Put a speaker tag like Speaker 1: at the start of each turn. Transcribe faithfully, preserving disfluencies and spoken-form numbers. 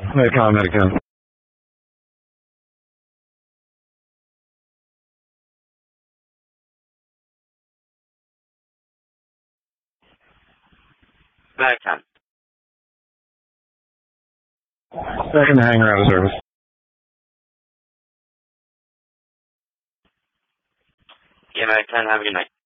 Speaker 1: Hey, Con Medican.
Speaker 2: Medican.
Speaker 1: Second hangar out of service.
Speaker 2: Yeah, Medican, have a good night.